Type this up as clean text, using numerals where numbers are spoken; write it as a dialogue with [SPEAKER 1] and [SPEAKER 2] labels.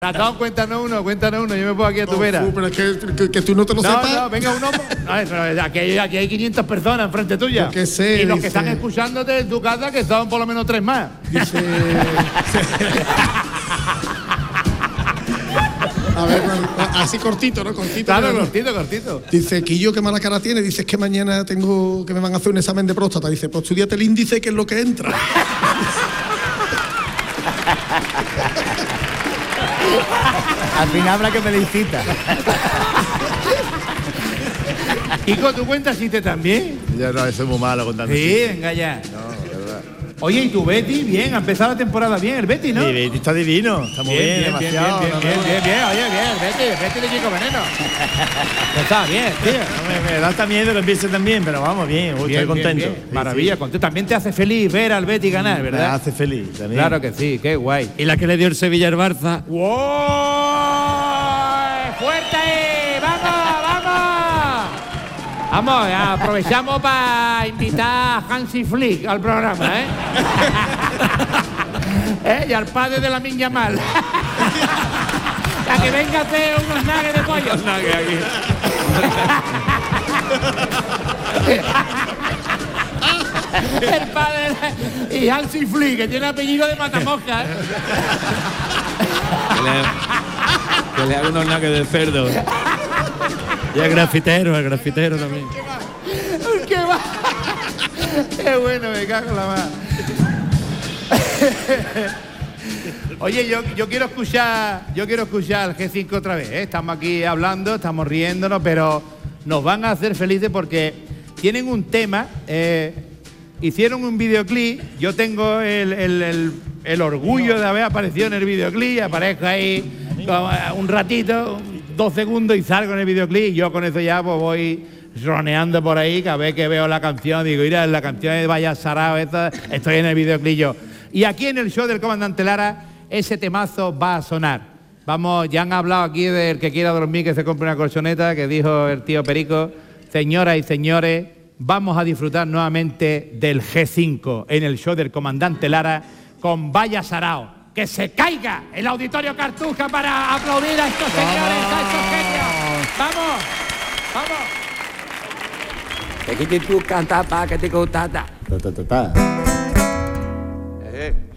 [SPEAKER 1] Ratón, cuéntanos uno, yo me pongo aquí a tu vera.
[SPEAKER 2] Pero es que tú no te lo sepas.
[SPEAKER 1] No, venga uno. Pero aquí hay 500 personas enfrente tuya.
[SPEAKER 2] Yo qué sé,
[SPEAKER 1] y los
[SPEAKER 2] dice,
[SPEAKER 1] que están escuchándote en tu casa, que son por lo menos 3 más.
[SPEAKER 2] Dice. A ver, así cortito, ¿no? Cortito.
[SPEAKER 1] Claro, cortito.
[SPEAKER 2] Dice, Quillo, qué mala cara tiene. Dice, es que mañana que me van a hacer un examen de próstata. Dice, pues estudiate el índice, que es lo que entra.
[SPEAKER 1] Al final habrá que pedir cita. Kiko, ¿tú cuentas chiste también?
[SPEAKER 3] Yo no, soy muy malo contando.
[SPEAKER 1] Sí, venga ya.
[SPEAKER 3] No, verdad.
[SPEAKER 1] Oye, ¿y tu Betty? Bien, ha empezado la temporada bien, el Betty, ¿no?
[SPEAKER 3] Sí, Betty está divino, está muy bien, demasiado.
[SPEAKER 1] Bien. Oye, bien, Betty de Chico Veneno. Está bien, tío.
[SPEAKER 3] Me da hasta miedo que empiece también, pero vamos, bien, estoy contento.
[SPEAKER 1] Bien. Maravilla, contento. También te hace feliz ver al Betty ganar, ¿verdad?
[SPEAKER 3] Me hace feliz también.
[SPEAKER 1] Claro que sí, qué guay.
[SPEAKER 4] Y la que le dio el Sevilla al Barça.
[SPEAKER 1] ¡Wow! ¡Fuerte! ¡Vamos! Aprovechamos para invitar a Hansi Flick al programa, ¿eh? Y al padre de la Minya Mal. A que venga a hacer unos nuggets de pollo.
[SPEAKER 4] Unos nuggets aquí.
[SPEAKER 1] El padre y Hansi Flick, que tiene apellido de matamoscas.
[SPEAKER 4] Que le haga unos nuggets de cerdo. Y el grafitero también.
[SPEAKER 1] ¿Qué va? Qué bueno, me cago en la mar. Oye, yo quiero escuchar al G5 otra vez, ¿eh? Estamos aquí hablando, estamos riéndonos, pero nos van a hacer felices porque tienen un tema, hicieron un videoclip. Yo tengo el orgullo de haber aparecido en el videoclip, aparezco ahí un ratito, 2 segundos y salgo en el videoclip, y yo con eso ya pues voy roneando por ahí. Cada vez que veo la canción digo, mira, la canción de Vaya Sarao, estoy en el videoclip yo. Y aquí en el show del Comandante Lara ese temazo va a sonar. Vamos, ya han hablado aquí del que quiera dormir que se compre una colchoneta, que dijo el tío Perico. Señoras y señores, vamos a disfrutar nuevamente del G5 en el show del Comandante Lara con Vaya Sarao. Que se caiga el auditorio Cartuja para aplaudir a estos señores, a estos genios. ¡Vamos!
[SPEAKER 5] Que tu canta pa que te contata.
[SPEAKER 3] Ta.